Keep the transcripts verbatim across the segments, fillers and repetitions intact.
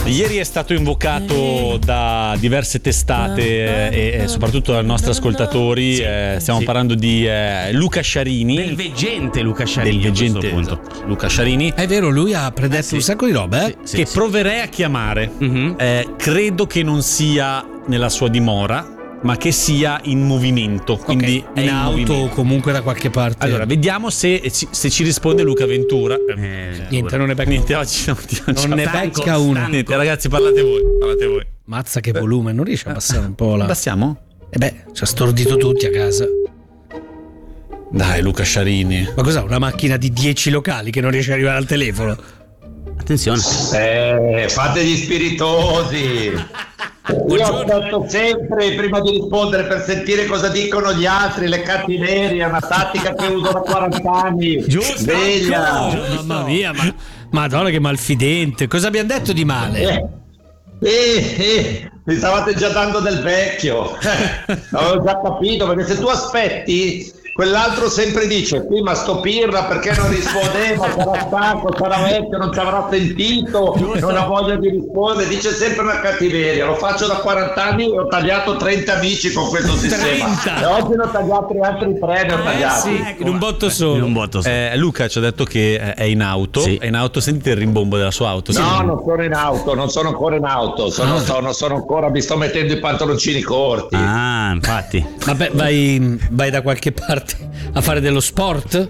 Ieri è stato invocato da diverse testate e, e soprattutto dai nostri ascoltatori. Eh, stiamo sì. parlando di eh, Luca Sciarini, del veggente Luca Sciarini. Del veggente esatto, Luca Sciarini. È vero, lui ha predetto eh, sì. un sacco di robe, eh? sì, che sì, proverei a chiamare. Mm-hmm. Eh, credo che non sia nella sua dimora, ma che sia in movimento, quindi okay. in, in auto o comunque da qualche parte. Allora, vediamo se, se ci risponde Luca Ventura. Eh, niente, non ne becca niente, oggi non, non ne stanco, becca una. Niente, ragazzi, parlate voi, parlate voi. Mazza che volume, non riesce a passare un po' la. Passiamo? Eh beh, ci ha stordito tutti a casa. Dai, Luca Sciarini. Ma cos'ha? Una macchina di dieci locali che non riesce ad arrivare al telefono? Attenzione. Eh, fate gli spiritosi. Io aspetto sempre prima di rispondere per sentire cosa dicono gli altri, le cattiverie, è una tattica che uso da quaranta anni. Giusto. Sveglia. Giusto. Mamma mia, ma Madonna che malfidente. Cosa abbiamo detto di male? Eh, eh, eh, mi stavate già dando del vecchio. Avevo già capito, perché se tu aspetti, quell'altro sempre dice: sì, ma sto Pirla perché non rispondeva, sarà stanco, sarà vecchio, non ci avrà sentito, non ha voglia di rispondere, dice sempre una cattiveria. Lo faccio da quaranta anni e ho tagliato trenta amici con questo sistema trenta. E oggi ne ho tagliati altri tre, ne ho tagliati eh, sì, ecco, in un botto solo, in un botto solo. Eh, Luca ci ha detto che è in auto, sì. è in auto, sentite il rimbombo della sua auto. No, sì. non sono in auto, non sono ancora in auto, sono, sono, sono ancora, mi sto mettendo i pantaloncini corti. Ah, infatti. Vabbè, vai, vai da qualche parte a fare dello sport?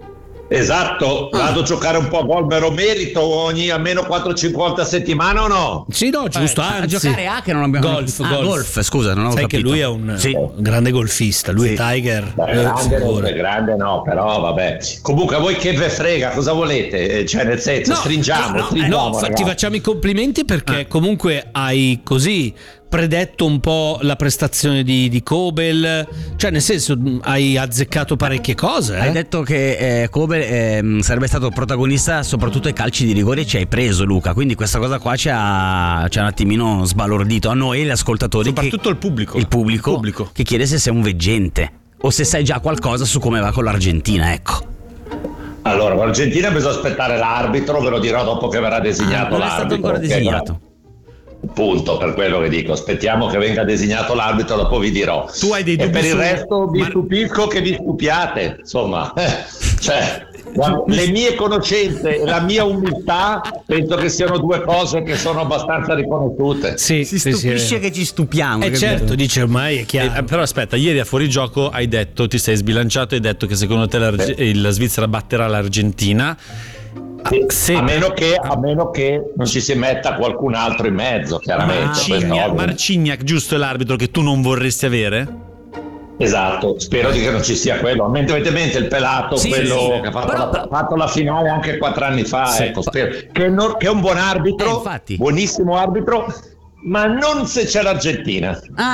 Esatto, vado a giocare un po' a gol, me lo merito ogni almeno quattro cinquanta a settimana o no? Sì, no, giusto, eh, anzi. A giocare a che non abbiamo golf, ah, golf. golf, scusa, non ho Sai capito. che lui è un, sì. un grande golfista, lui sì. è Tiger. Beh, grande, non è grande no, però vabbè. Comunque a voi che ve frega, cosa volete? Cioè nel senso, no, stringiamo, no, stringiamo. No, ti facciamo i complimenti perché eh. comunque hai così predetto un po' la prestazione di, di Kobel, cioè nel senso hai azzeccato parecchie cose. Eh? Hai detto che eh, Kobel eh, sarebbe stato protagonista soprattutto ai calci di rigore e ci hai preso, Luca, quindi questa cosa qua ci ha, ci ha un attimino sbalordito a noi gli ascoltatori, soprattutto che, il pubblico il pubblico, il pubblico che chiede se sei un veggente o se sai già qualcosa su come va con l'Argentina, ecco. Allora, con l'Argentina bisogna aspettare l'arbitro, ve lo dirò dopo che verrà designato ah, non l'arbitro. è stato ancora designato. Punto, per quello che dico, aspettiamo che venga designato l'arbitro, dopo vi dirò. Tu hai dei dubbi e per su... il resto vi Ma... stupisco che vi stupiate, insomma, cioè le mie conoscenze e la mia umiltà penso che siano due cose che sono abbastanza riconosciute. Sì, si sì, stupisce sì, che ci stupiamo. Eh certo, dice ormai è chiaro. Eh, però aspetta, ieri a fuorigioco hai detto, ti sei sbilanciato e hai detto che secondo te la, sì. la Svizzera batterà l'Argentina. Sì, Se... a, meno che, a meno che non ci si metta qualcun altro in mezzo, chiaramente. Marcignac, Marcignac, giusto, è l'arbitro che tu non vorresti avere? Esatto, spero di che non ci sia quello. A mente avete in mente il pelato, sì, quello sì, che ha fatto, però, la, fatto la finale anche quattro anni fa, sì, ecco, spero. Che, non, che è un buon arbitro, eh, buonissimo arbitro, ma non se c'è l'Argentina.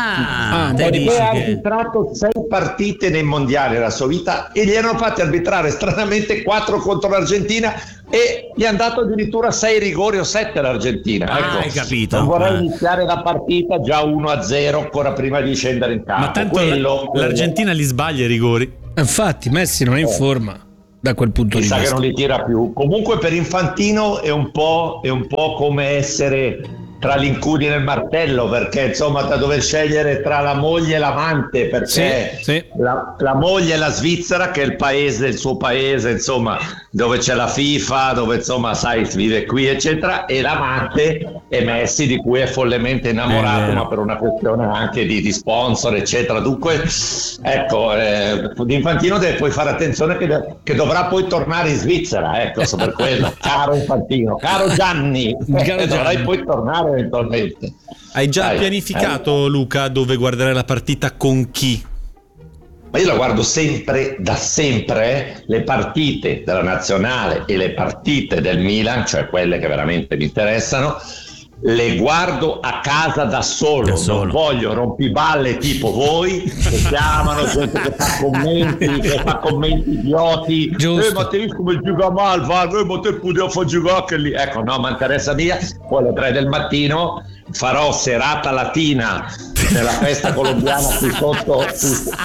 Ah, ah perché ha arbitrato sei partite nei mondiali nella sua vita e gli hanno fatti arbitrare stranamente quattro contro l'Argentina e gli hanno dato addirittura sei rigori o sette l'Argentina. Ah, ecco, hai capito. Non vorrei ah. iniziare la partita già uno a zero ancora prima di scendere in campo. Ma tanto quello, l'Argentina quello. li sbaglia i rigori. Infatti Messi non è in forma da quel punto di vista. Sa che non li tira più. Comunque per Infantino è un po', è un po' come essere tra l'incudine e il martello, perché insomma da dover scegliere tra la moglie e l'amante, perché sì, sì. La, la moglie è la Svizzera, che è il paese, il suo paese, insomma, dove c'è la FIFA, dove insomma sai vive qui eccetera, e l'amante è Messi, di cui è follemente innamorato, eh, ma per una questione anche di, di sponsor eccetera. Dunque ecco, eh, di Infantino deve poi fare attenzione che, de- che dovrà poi tornare in Svizzera, ecco, so per quello. Caro Infantino, caro Gianni, caro eh, dovrai Gianni. poi tornare eventualmente. Hai già Dai, pianificato, eh. Luca, dove guarderai la partita, con chi? Ma io la guardo sempre, da sempre, le partite della nazionale e le partite del Milan, cioè quelle che veramente mi interessano, le guardo a casa da solo, da solo. Non voglio rompiballe tipo voi che chiamano, gente che fa commenti, che fa commenti idioti. Eh, ma te visto come gioca mal, va, eh, ma te potevi far giocare anche lì. Ecco, no, ma interessa mia. Poi alle tre del mattino farò serata latina nella festa colombiana qui sotto, qui,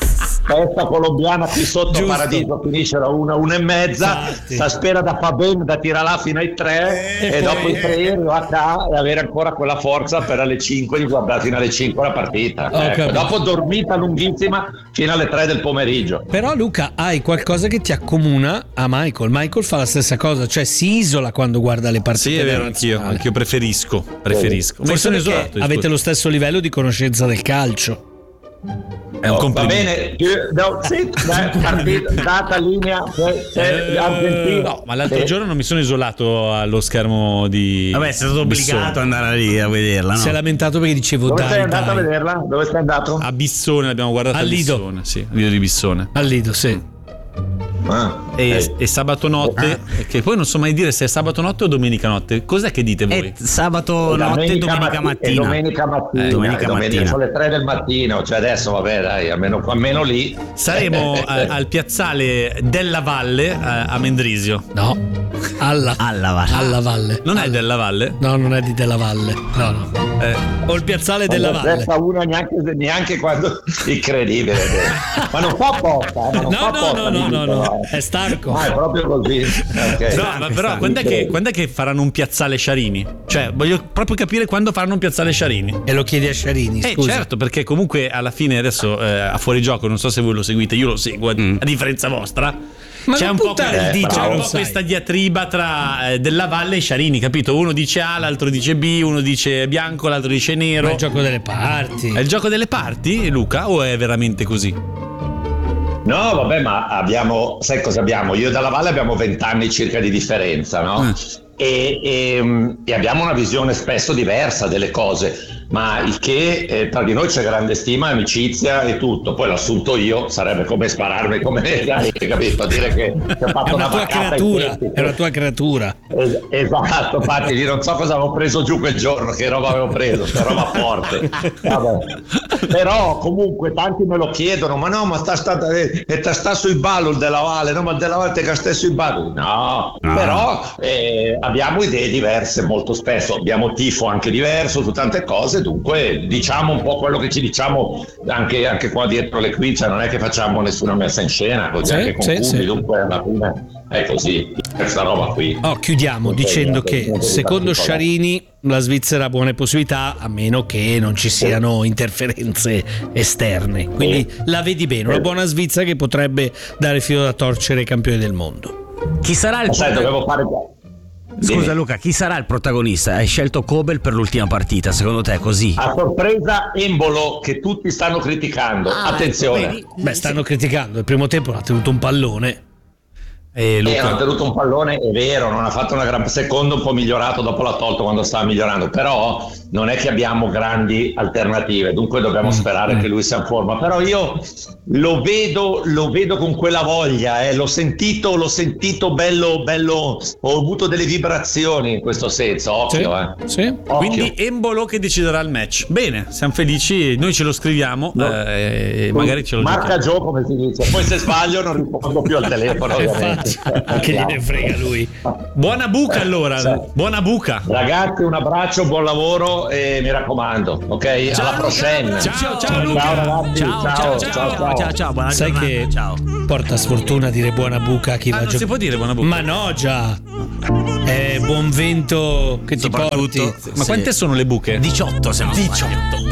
festa colombiana qui sotto Giusto. Paradiso finisce alla una, una e mezza, Infatti. sta spera da fa bene da tirare là fino ai tre E e, poi- dopo i tre arrivo a casa e avere ancora quella forza per alle cinque di guardare fino alle cinque la partita. Ho Ecco, capito. dopo dormita lunghissima fino alle tre del pomeriggio. Però Luca, hai qualcosa che ti accomuna a Michael. Michael fa la stessa cosa, cioè si isola quando guarda le partite. Sì, è vero, della anch'io, nazionale. anch'io preferisco, preferisco. Ma Forse sono perché esolato, avete scusa. lo stesso livello di conoscenza del calcio. È un Oh, va complimento. bene, chiu- no, sì, dai, partita, data linea, se- se- Eh, Argentina. no, ma l'altro Sì. giorno non mi sono isolato allo schermo di Vabbè, sei stato obbligato Bissone. ad andare lì a vederla, no? Si è lamentato perché dicevo Dove dai, sei andato dai. a vederla? Dove sei andato? A Bissone l'abbiamo guardata Al a Lido. Bissone, sì, al Lido di Bissone. Al Lido, sì. Ah, E, eh. e sabato notte, che poi non so mai dire se è sabato notte o domenica notte. Cos'è che dite voi? È sabato notte e domenica matti- mattina. e domenica mattina, Eh, domenica e domenica mattina. sono le tre del mattino, cioè adesso vabbè dai, almeno, almeno lì. Saremo Eh, a- al piazzale della Valle eh, a Mendrisio. No, alla, Alla Valle. alla Valle. Non è Alla- della Valle? No, non è di Della Valle. No, no. Eh, O il piazzale della non Valle. resta una neanche, neanche quando incredibile. Ma non fa apposta, eh, ma non No, fa no, apposta, no, no, no, no. dicono, eh. È stanco. Ah, è proprio così. Ok. no, ma però quando è, che, quando è che faranno un piazzale Sciarini? Cioè, voglio proprio capire quando faranno un piazzale Sciarini. E lo chiedi a Sciarini, Eh scusa. certo, perché comunque alla fine adesso eh, a fuori gioco, non so se voi lo seguite, io lo seguo a, a differenza vostra. Ma c'è non un po', puntare que- il dito, c'è un non po' sai. questa diatriba tra eh, Della Valle e Sciarini, capito? Uno dice A, l'altro dice B, uno dice bianco, l'altro dice Ma è nero. il gioco delle parti. È il gioco delle parti, Luca, o è veramente così? No, vabbè, ma abbiamo, sai cosa abbiamo? Io e Dalla Valle abbiamo vent'anni circa di differenza, no? Mm. E, e, e abbiamo una visione spesso diversa delle cose, ma il che eh, tra di noi c'è grande stima, amicizia e tutto. Poi l'assunto io sarebbe come spararmi come hai capito? Dire che, che ho fatto È una tua vaccata ai creatura, piedi. è una tua creatura. Es- esatto, infatti lì non so cosa avevo preso giù quel giorno, che roba avevo preso, che roba forte. Vabbè. Però comunque tanti me lo chiedono, ma no, ma sta, sta, eh, sta, sta sui ballo il Della Valle, no, ma il Della Valle te che stai sui ballo. No, Ah. però eh, abbiamo idee diverse molto spesso, abbiamo tifo anche diverso su tante cose, dunque diciamo un po' quello che ci diciamo anche, anche qua dietro le quinte, cioè non è che facciamo nessuna messa in scena, così Sì, anche con sì, Cubi, sì. dunque alla fine è così, questa roba qui. Oh, chiudiamo Ok, dicendo ok, che ok, secondo ok. Sciarini la Svizzera ha buone possibilità a meno che non ci siano interferenze esterne. Quindi la vedi bene, una buona Svizzera che potrebbe dare filo da torcere ai campioni del mondo. Chi sarà il Ma sai, dovevo fare Scusa Dimmi. Luca, chi sarà il protagonista? Hai scelto Kobel per l'ultima partita, secondo te è così? A sorpresa Embolo che tutti stanno criticando. Ah, Attenzione. ecco, vedi? Beh, stanno criticando, il primo tempo ha tenuto un pallone. E Eh, Luca, hanno tenuto un pallone, è vero, non ha fatto una gran secondo, un po' migliorato, dopo l'ha tolto quando stava migliorando, però non è che abbiamo grandi alternative, dunque dobbiamo sperare che lui sia in forma. Però io lo vedo, lo vedo con quella voglia, eh. l'ho sentito, l'ho sentito bello, bello, ho avuto delle vibrazioni in questo senso, occhio, eh. Sì. Occhio. quindi Embolo che deciderà il match. Bene, siamo felici, noi ce lo scriviamo No. eh, e magari ce lo Marca giochiamo. Gio, come si dice, poi se sbaglio non rispondo più al telefono, ovviamente. Che gliene frega lui. Buona buca allora, Sì. buona buca. Ragazzi, un abbraccio, buon lavoro e mi raccomando, ok? Ciao, Alla prossima. Ciao, ciao, Ciao, Luca. ragazzi. Ciao, ciao, ciao, ciao, ciao, ciao, buona Sai giornata. che Ciao. porta sfortuna dire buona buca a chi Ah, va a non si giocare. può dire buona buca. Ma no, già. È buon vento che ti Soprattutto- porti. Ma Sì. quante sono le buche? diciotto se non sbaglio. diciotto.